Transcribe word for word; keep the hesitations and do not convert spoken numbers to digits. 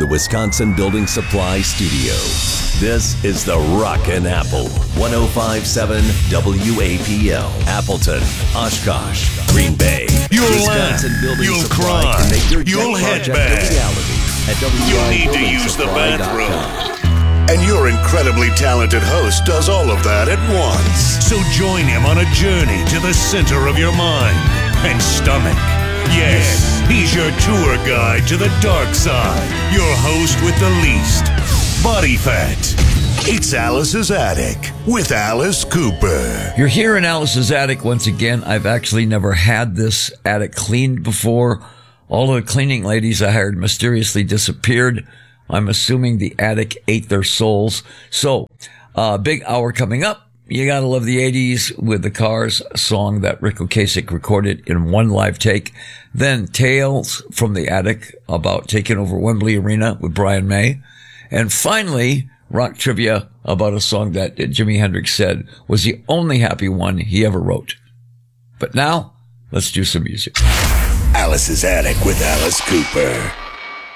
the Wisconsin Building Supply Studio, this is the Rockin' Apple. one oh five point seven W A P L. Appleton, Oshkosh, Green Bay. You'll Wisconsin laugh. Building You'll Supply cry. can make your You'll jet project headbang. a reality at You'll need to use the w i building supply dot bathroom. com. And your incredibly talented host does all of that at once. So join him on a journey to the center of your mind and stomach. Yes, he's your tour guide to the dark side. Your host with the least body fat. It's Alice's Attic with Alice Cooper. You're here in Alice's attic once again. I've actually never had this attic cleaned before. All of the cleaning ladies I hired mysteriously disappeared. I'm assuming the attic ate their souls. So, uh, big hour coming up. You gotta love the eighties with the Cars, a song that Rick Ocasek recorded in one live take. Then Tales from the Attic about taking over Wembley Arena with Brian May. And finally, rock trivia about a song that Jimi Hendrix said was the only happy one he ever wrote. But now, let's do some music. Alice's Attic with Alice Cooper.